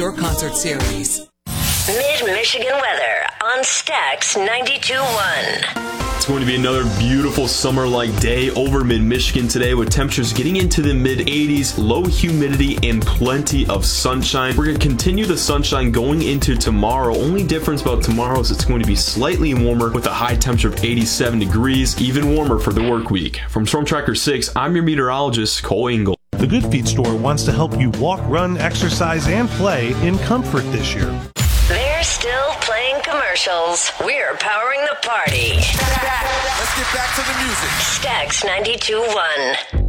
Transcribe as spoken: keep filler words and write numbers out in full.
Your concert series. Mid-Michigan weather on Stax ninety-two point one. It's going to be another beautiful summer-like day over mid-Michigan today with temperatures getting into the mid eighties, low humidity, and plenty of sunshine. We're going to continue the sunshine going into tomorrow. Only difference about tomorrow is it's going to be slightly warmer with a high temperature of eighty-seven degrees, even warmer for the work week. From Storm Tracker six, I'm your meteorologist, Cole Engel. The Good Feet store wants to help you walk, run, exercise, and play in comfort this year. They're still playing commercials. We're powering the party. Let's get back to the music. Stax ninety-two point one.